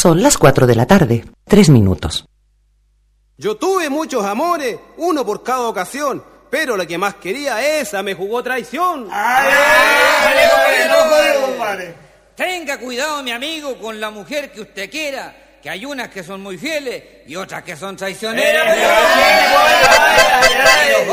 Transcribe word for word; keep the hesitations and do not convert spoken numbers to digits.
Son las cuatro de la tarde, tres minutos. Yo tuve muchos amores, uno por cada ocasión, pero la que más quería, esa me jugó traición. ¡Ay, ay, ay, ay, ay! Tenga cuidado, mi amigo, con la mujer que usted quiera, que hay unas que son muy fieles y otras que son traicioneras.